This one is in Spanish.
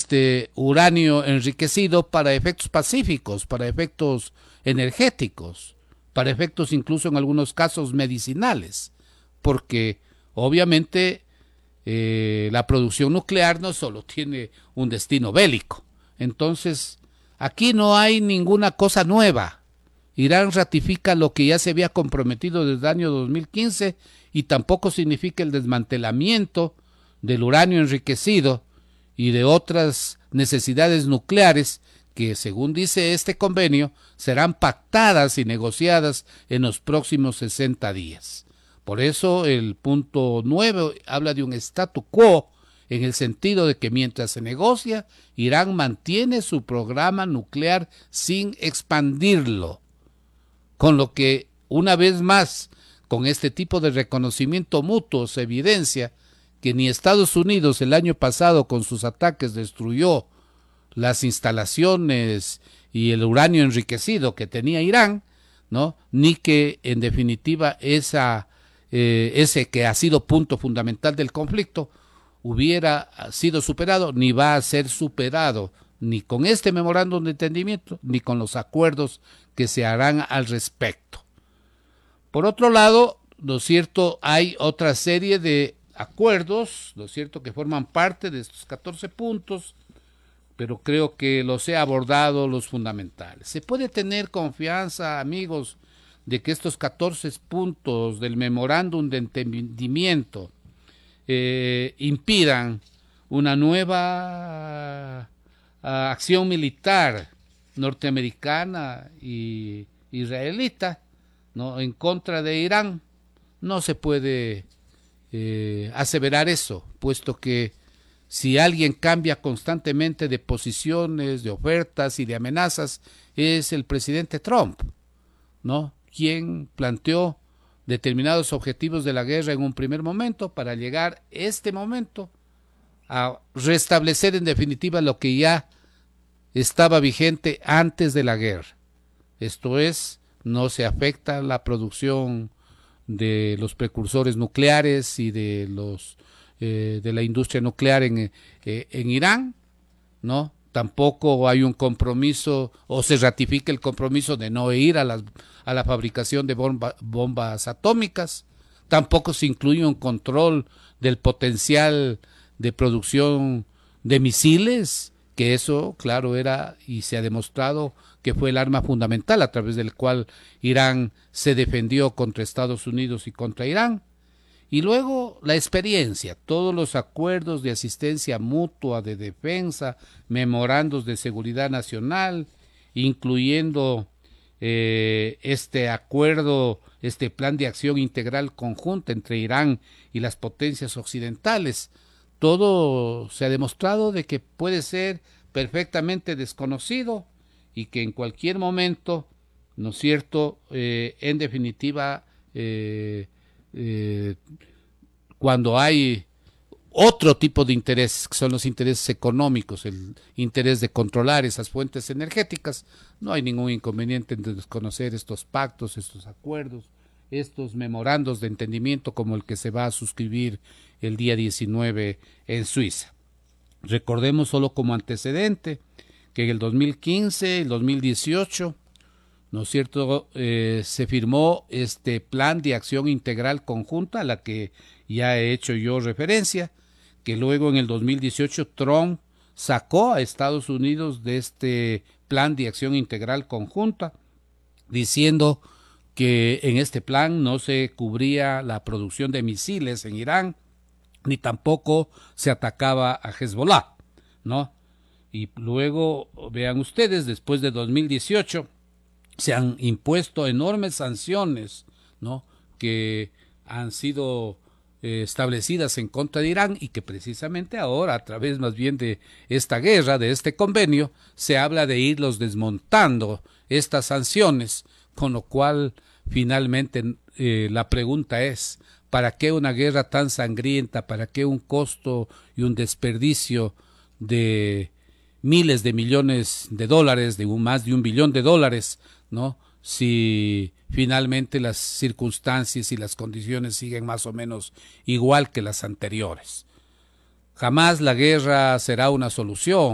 este uranio enriquecido para efectos pacíficos, para efectos energéticos, para efectos incluso en algunos casos medicinales, porque obviamente la producción nuclear no solo tiene un destino bélico. Entonces, aquí no hay ninguna cosa nueva. Irán ratifica lo que ya se había comprometido desde el año 2015 y tampoco significa el desmantelamiento del uranio enriquecido y de otras necesidades nucleares que, según dice este convenio, serán pactadas y negociadas en los próximos 60 días. Por eso el punto 9 habla de un statu quo, en el sentido de que mientras se negocia, Irán mantiene su programa nuclear sin expandirlo. Con lo que, una vez más, con este tipo de reconocimiento mutuo se evidencia que ni Estados Unidos el año pasado con sus ataques destruyó las instalaciones y el uranio enriquecido que tenía Irán, ¿no? Ni que en definitiva ese que ha sido punto fundamental del conflicto hubiera sido superado, ni va a ser superado, ni con este memorándum de entendimiento, ni con los acuerdos que se harán al respecto. Por otro lado, ¿no es cierto?, hay otra serie de acuerdos, ¿no es cierto?, que forman parte de estos 14 puntos, pero creo que los he abordado los fundamentales. Se puede tener confianza, amigos, de que estos 14 puntos del memorándum de entendimiento impidan una nueva acción militar norteamericana y israelita, ¿no?, en contra de Irán. No se puede aseverar eso, puesto que si alguien cambia constantemente de posiciones, de ofertas y de amenazas, es el presidente Trump, ¿no?, quien planteó determinados objetivos de la guerra en un primer momento para llegar este momento a restablecer en definitiva lo que ya estaba vigente antes de la guerra. Esto es, no se afecta la producción de los precursores nucleares y de la industria nuclear en Irán, ¿no? Tampoco hay un compromiso o se ratifica el compromiso de no ir a la fabricación de bombas atómicas. Tampoco se incluye un control del potencial de producción de misiles, que eso, claro, era y se ha demostrado que fue el arma fundamental a través del cual Irán se defendió contra Estados Unidos y contra Irán. Y luego la experiencia, todos los acuerdos de asistencia mutua, de defensa, memorandos de seguridad nacional, incluyendo este acuerdo, este plan de acción integral conjunta entre Irán y las potencias occidentales. Todo se ha demostrado de que puede ser perfectamente desconocido y que en cualquier momento, ¿no es cierto?, en definitiva, cuando hay otro tipo de intereses, que son los intereses económicos, el interés de controlar esas fuentes energéticas, no hay ningún inconveniente en desconocer estos pactos, estos acuerdos, estos memorandos de entendimiento como el que se va a suscribir el día 19 en Suiza. Recordemos solo como antecedente que en el 2015 y el 2018, ¿no es cierto?, se firmó este plan de acción integral conjunta a la que ya he hecho yo referencia, que luego en el 2018 Trump sacó a Estados Unidos de este plan de acción integral conjunta, diciendo que en este plan no se cubría la producción de misiles en Irán, ni tampoco se atacaba a Hezbollah, ¿no? Y luego, vean ustedes, después de 2018, se han impuesto enormes sanciones, ¿no?, que han sido establecidas en contra de Irán y que precisamente ahora, a través más bien de esta guerra, de este convenio, se habla de irlos desmontando estas sanciones, con lo cual finalmente la pregunta es, ¿para qué una guerra tan sangrienta? ¿Para qué un costo y un desperdicio de miles de millones de dólares, de más de $1 billón, ¿no?, si finalmente las circunstancias y las condiciones siguen más o menos igual que las anteriores? Jamás la guerra será una solución.